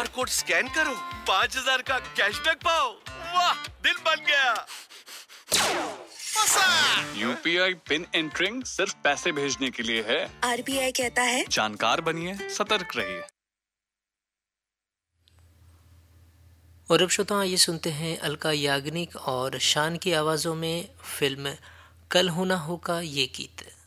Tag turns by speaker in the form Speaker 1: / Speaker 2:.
Speaker 1: QR code scan करो, 5,000 का cashback पाओ। वाह, दिल बन गया।
Speaker 2: UPI पिन एंटरिंग सिर्फ पैसे भेजने के लिए है।
Speaker 3: RBI कहता है
Speaker 2: जानकार बनिए, सतर्क रहिए।
Speaker 4: और अब श्रोताओं ये सुनते हैं अलका याग्निक और शान की आवाज़ों में फिल्म कल होना होगा ये गीत।